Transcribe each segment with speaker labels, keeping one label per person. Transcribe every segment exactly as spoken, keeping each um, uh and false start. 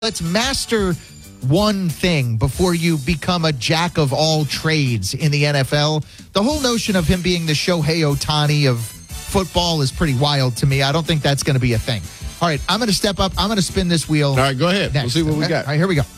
Speaker 1: let's master one thing before you become a jack of all trades in the N F L. The whole notion of him being the Shohei Ohtani of football is pretty wild to me. I don't think that's going to be a thing. All right, I'm going to step up. I'm going to spin this wheel.
Speaker 2: All right, go ahead.
Speaker 1: Next.
Speaker 2: We'll see what we got.
Speaker 1: All right, here we go.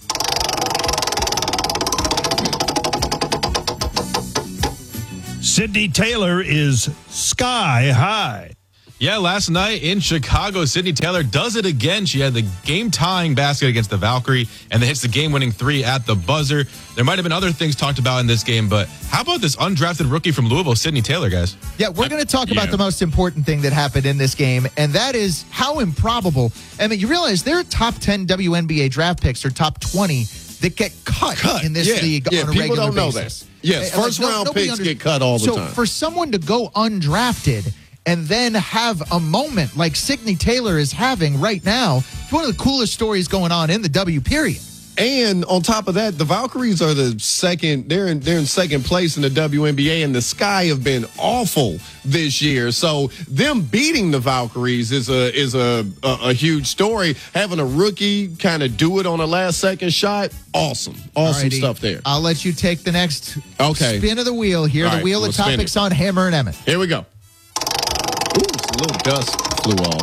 Speaker 3: Sydney Taylor is sky high.
Speaker 4: Yeah, last night in Chicago, Sydney Taylor does it again. She had the game-tying basket against the Valkyrie and then hits the game-winning three at the buzzer. There might have been other things talked about in this game, but how about this undrafted rookie from Louisville, Sydney Taylor, guys?
Speaker 1: Yeah, we're going to talk
Speaker 4: yeah.
Speaker 1: about the most important thing that happened in this game, and that is how improbable. I mean, you realize their top ten W N B A draft picks are top twenty that get cut,
Speaker 2: Cut.
Speaker 1: in this
Speaker 2: Yeah.
Speaker 1: league
Speaker 2: Yeah,
Speaker 1: on a
Speaker 2: people
Speaker 1: regular
Speaker 2: don't know
Speaker 1: basis.
Speaker 2: that. Yes,
Speaker 1: Like,
Speaker 2: first
Speaker 1: no-
Speaker 2: round
Speaker 1: nobody
Speaker 2: picks
Speaker 1: under-
Speaker 2: get cut all the
Speaker 1: so
Speaker 2: time.
Speaker 1: for someone to go undrafted and then have a moment like Sydney Taylor is having right now, it's one of the coolest stories going on in the W period.
Speaker 2: And on top of that, the Valkyries are the second. They're in they're in second place in the W N B A, and the Sky have been awful this year. So them beating the Valkyries is a is a a, a huge story. Having a rookie kind of do it on a last second shot, awesome, awesome
Speaker 1: Alrighty,
Speaker 2: stuff there.
Speaker 1: I'll let you take the next
Speaker 2: Okay.
Speaker 1: spin of the wheel here.
Speaker 2: All
Speaker 1: the
Speaker 2: right,
Speaker 1: wheel
Speaker 2: we'll
Speaker 1: of
Speaker 2: spin
Speaker 1: topics
Speaker 2: it.
Speaker 1: on Hammer and Emmett.
Speaker 2: Here we go. Ooh, a little dust flew off.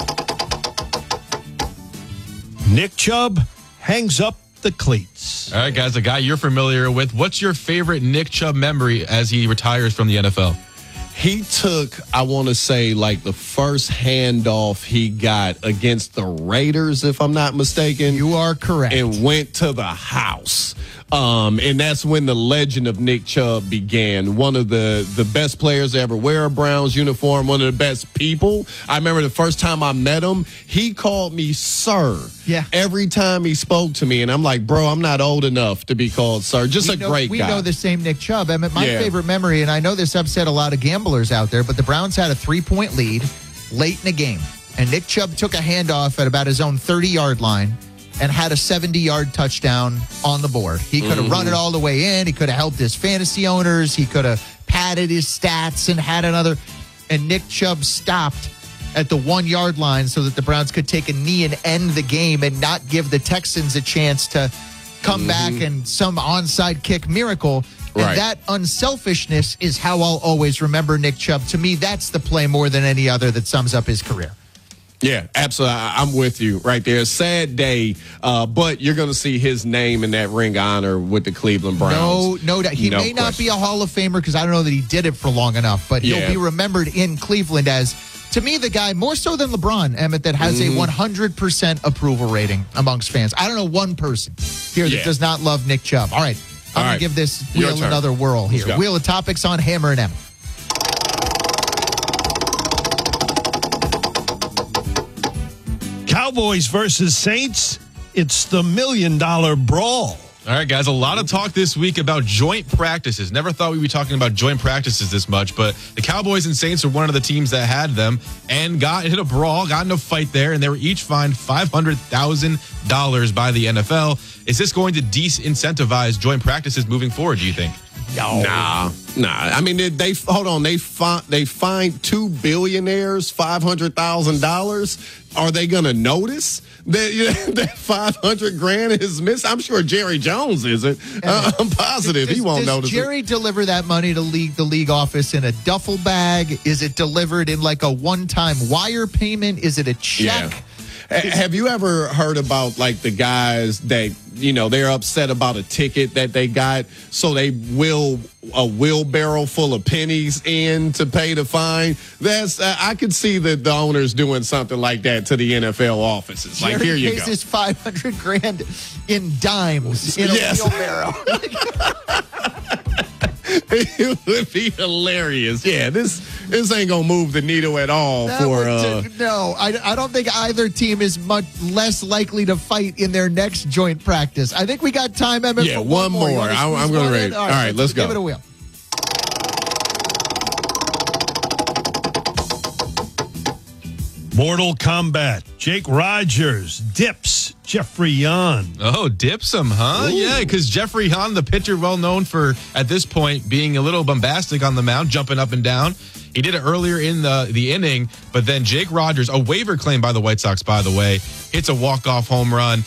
Speaker 3: Nick Chubb hangs up the cleats.
Speaker 4: All right, guys, a guy you're familiar with. What's your favorite Nick Chubb memory as he retires from the N F L?
Speaker 2: He took, I want to say, like the first handoff he got against the Raiders, if I'm not mistaken.
Speaker 1: You are correct.
Speaker 2: And went to the house. Um, and that's when the legend of Nick Chubb began. One of the, the best players to ever wear a Browns uniform, one of the best people. I remember the first time I met him, he called me sir.
Speaker 1: Yeah.
Speaker 2: Every time he spoke to me. And I'm like, bro, I'm not old enough to be called sir. Just
Speaker 1: we
Speaker 2: a
Speaker 1: know,
Speaker 2: great
Speaker 1: we
Speaker 2: guy.
Speaker 1: know the same Nick Chubb. I mean, my
Speaker 2: Yeah.
Speaker 1: favorite memory, and I know this upset a lot of gamblers out there, but the Browns had a three-point lead late in the game, and Nick Chubb took a handoff at about his own thirty-yard line and had a seventy-yard touchdown on the board. He could have
Speaker 2: Mm-hmm.
Speaker 1: run it all the way in. He could have helped his fantasy owners. He could have padded his stats and had another. And Nick Chubb stopped at the one-yard line so that the Browns could take a knee and end the game and not give the Texans a chance to come back and some onside kick miracle. And
Speaker 2: Right.
Speaker 1: that unselfishness is how I'll always remember Nick Chubb. To me, that's the play more than any other that sums up his career.
Speaker 2: Yeah, absolutely. I- I'm with you right there. Sad day, uh, but you're going to see his name in that ring of honor with the Cleveland
Speaker 1: No,
Speaker 2: Browns.
Speaker 1: no doubt. He
Speaker 2: No
Speaker 1: may not
Speaker 2: question.
Speaker 1: be a Hall of Famer because I don't know that he did it for long enough, but he'll
Speaker 2: Yeah.
Speaker 1: be remembered in Cleveland as, to me, the guy, more so than LeBron, Emmett, that has
Speaker 2: Mm-hmm.
Speaker 1: a one hundred percent approval rating amongst fans. I don't know one person here that
Speaker 2: Yeah.
Speaker 1: does not love Nick Chubb. All right, I'm
Speaker 2: All
Speaker 1: going
Speaker 2: right.
Speaker 1: to give this
Speaker 2: Your
Speaker 1: wheel
Speaker 2: turn.
Speaker 1: another whirl
Speaker 2: Let's
Speaker 1: here.
Speaker 2: go.
Speaker 1: Wheel of topics on Hammer and Emmett.
Speaker 3: Cowboys versus Saints. It's the million dollar brawl.
Speaker 4: All right, guys, a lot of talk this week about joint practices. Never thought we'd be talking about joint practices this much, but the Cowboys and Saints are one of the teams that had them and got in a brawl, got in a fight there, and they were each fined five hundred thousand dollars by the N F L. Is this going to de-incentivize joint practices moving forward, do you think?
Speaker 2: Nah, nah. I mean, they, they hold on. They fi- they fined two billionaires five hundred thousand dollars. Are they going to notice that you know, that five hundred grand is missed? I'm sure Jerry Jones isn't. Uh, I'm positive
Speaker 1: Does,
Speaker 2: he won't
Speaker 1: does
Speaker 2: notice.
Speaker 1: Jerry
Speaker 2: it.
Speaker 1: deliver that money to league the league office in a duffel bag? Is it delivered in like a one-time wire payment? Is it a check?
Speaker 2: Yeah. Ha- Have you ever heard about like the guys that, you know, they're upset about a ticket that they got, so they will a wheelbarrow full of pennies in to pay the fine? That's uh, I could see that the owners doing something like that to the N F L offices. Like,
Speaker 1: Jerry
Speaker 2: here you
Speaker 1: pays
Speaker 2: go.
Speaker 1: his five hundred grand in dimes in a
Speaker 2: Yes.
Speaker 1: wheelbarrow.
Speaker 2: It would be hilarious. Yeah, this this ain't gonna move the needle at all
Speaker 1: That
Speaker 2: for.
Speaker 1: would-
Speaker 2: Uh,
Speaker 1: no, I, I don't think either team is much less likely to fight in their next joint practice. I think we got time, Emmett.
Speaker 2: Yeah,
Speaker 1: for
Speaker 2: one
Speaker 1: more. You
Speaker 2: more.
Speaker 1: wanna
Speaker 2: I'm-
Speaker 1: squeeze
Speaker 2: I'm gonna
Speaker 1: one
Speaker 2: ready.
Speaker 1: in?
Speaker 2: All right, let's go.
Speaker 1: Give it a wheel.
Speaker 3: Mortal Kombat. Jake Rogers dips Jeffrey Yan.
Speaker 4: Oh, dips him, huh?
Speaker 2: Ooh.
Speaker 4: Yeah, because Jeffrey Hahn, the pitcher, well known for, at this point, being a little bombastic on the mound, jumping up and down. He did it earlier in the, the inning, but then Jake Rogers, a waiver claim by the White Sox, by the way, hits a walk-off home run.